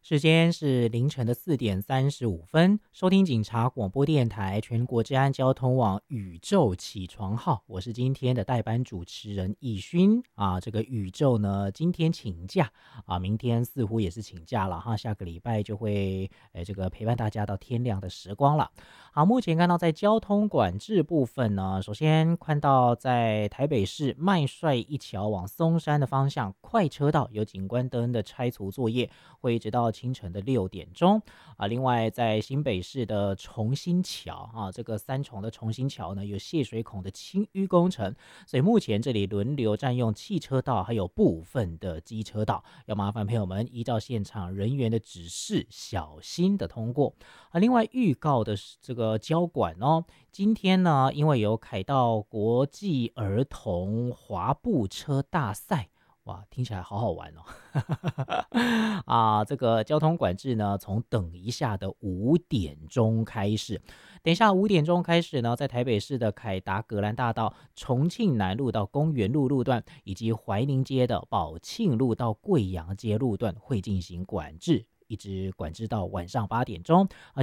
时间是凌晨的4:35，收听警察广播电台全国治安交通网宇宙起床号，我是今天的代班主持人易勋啊。这个宇宙呢，今天请假啊，明天似乎也是请假了哈，下个礼拜就会这个陪伴大家到天亮的时光了。好，目前看到在交通管制部分呢，首先看到在台北市麦帅一桥往松山的方向快车道有景观灯的拆除作业，会一直到清晨的6点钟啊。另外，在新北市的重新桥啊，这个三重的重新桥呢，有泄水孔的清淤工程，所以目前这里轮流占用汽车道，还有部分的机车道，要麻烦朋友们依照现场人员的指示，小心的通过啊。另外预告的是这个交管哦，今天呢，因为有凯道国际儿童滑步车大赛。哇，听起来好好玩哦！啊，这个交通管制呢，从等一下的5点钟开始。等一下5点钟开始呢，在台北市的凯达格兰大道、重庆南路到公园路路段，以及怀宁街的宝庆路到贵阳街路段会进行管制，一直管制到晚上8点钟。